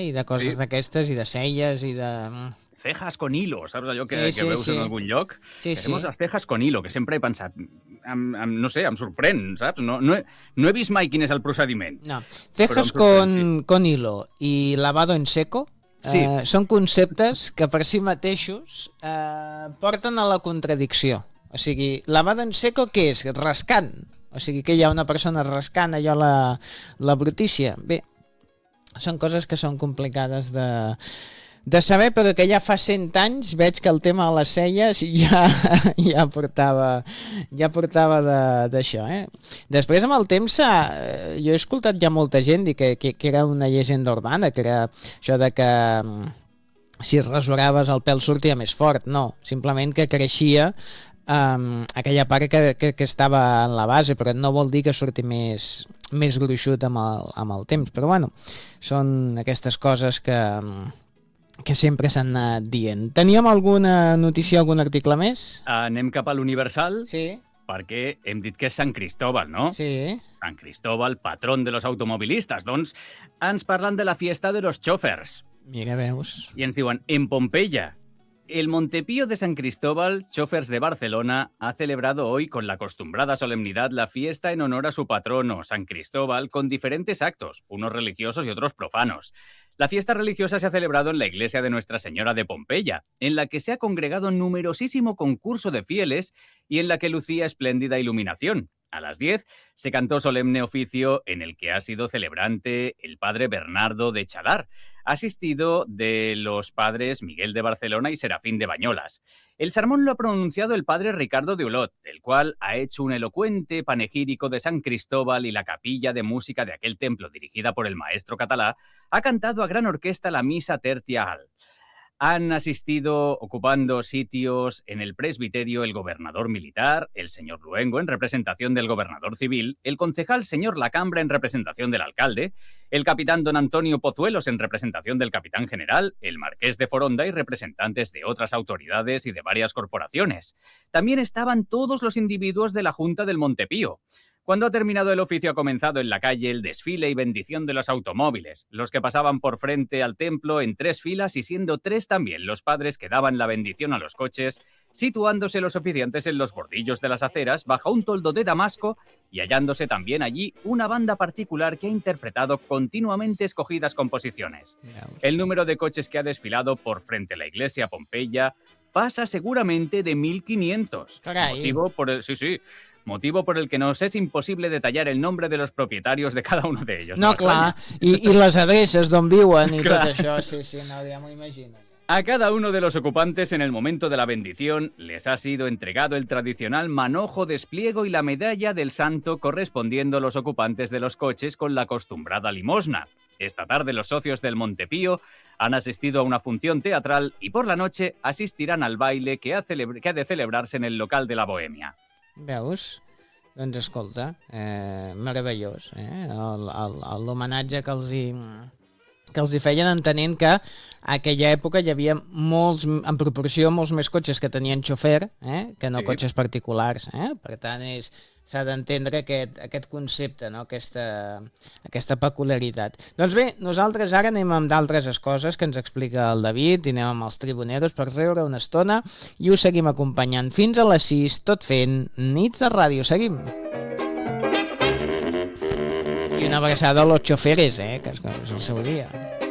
i de coses d'aquestes, i de celles, i de... Cejas con hilo, saps allò que veus en algun lloc? Tenemos las cejas con hilo, que sempre he pensat, no sé, em sorprèn, saps? No he vist mai quin és el procediment. No, cejas con hilo i lavado en seco són conceptes que per si mateixos porten a la contradicció. O sigui, lavado en seco què és? Rascant. O sigui, que hi ha una persona rascant allò la brutícia. Bé, són coses que són complicades de saber, però que ja fa 100 anys veig que el tema de les celles ja portava d'això. Després, amb el temps, jo he escoltat ja molta gent dir que era una llegenda urbana, que era això de que si rasuraves el pèl sortia més fort. No, simplement que creixia aquella part que estava en la base, però no vol dir que surti més gruixut amb el temps. Però bueno, són aquestes coses que sempre s'han anat dient. Teníem alguna notícia, algun article més? Anem cap a l'Universal? Sí. Perquè hem dit que és Sant Cristóbal, no? Sí. Sant Cristóbal, patrón de los automovilistas. Doncs ens parlen de la fiesta de los chófers. Mira, veus. I ens diuen, en Pompeya, el Montepío de San Cristóbal, Chófers de Barcelona, ha celebrado hoy con la acostumbrada solemnidad la fiesta en honor a su patrono, San Cristóbal, con diferentes actos, unos religiosos y otros profanos. La fiesta religiosa se ha celebrado en la iglesia de Nuestra Señora de Pompeya, en la que se ha congregado numerosísimo concurso de fieles y en la que lucía espléndida iluminación. A las 10 se cantó solemne oficio en el que ha sido celebrante el padre Bernardo de Chalar, asistido de los padres Miguel de Barcelona y Serafín de Bañolas. El sermón lo ha pronunciado el padre Ricardo de Olot, el cual ha hecho un elocuente panegírico de San Cristóbal, y la capilla de música de aquel templo, dirigida por el maestro catalá, ha cantado a gran orquesta la misa tertial. Han asistido ocupando sitios en el presbiterio el gobernador militar, el señor Luengo en representación del gobernador civil, el concejal señor Lacambra en representación del alcalde, el capitán don Antonio Pozuelos en representación del capitán general, el marqués de Foronda y representantes de otras autoridades y de varias corporaciones. También estaban todos los individuos de la Junta del Montepío. Cuando ha terminado el oficio ha comenzado en la calle el desfile y bendición de los automóviles, los que pasaban por frente al templo en 3 filas y siendo 3 también los padres que daban la bendición a los coches, situándose los oficiantes en los bordillos de las aceras bajo un toldo de damasco y hallándose también allí una banda particular que ha interpretado continuamente escogidas composiciones. El número de coches que ha desfilado por frente a la iglesia Pompeya pasa seguramente de 1.500. Motivo por el que nos es imposible detallar el nombre de los propietarios de cada uno de ellos. No, clar, i les adreces d'on viuen i tot això, sí, no, ja m'ho imagino. A cada uno de los ocupantes en el momento de la bendición les ha sido entregado el tradicional manojo, despliego y la medalla del santo correspondiendo a los ocupantes de los coches con la acostumbrada limosna. Esta tarde los socios del Montepío han asistido a una función teatral y por la noche asistirán al baile que ha de celebrarse en el local de la Bohemia. Veus? Doncs escolta, meravellós, l'homenatge que els hi feien, entenent que a aquella època hi havia en proporció molts més cotxes que tenien xofer que no cotxes particulars. Per tant, s'ha d'entendre aquest concepte, no? aquesta peculiaritat. Doncs bé, nosaltres ara anem amb d'altres coses que ens explica el David, i anem amb els tribuneros per riure una estona i us seguim acompanyant fins a les 6, tot fent Nits de Ràdio. Seguim. I una abraçada a los xoferes, que és el seu dia.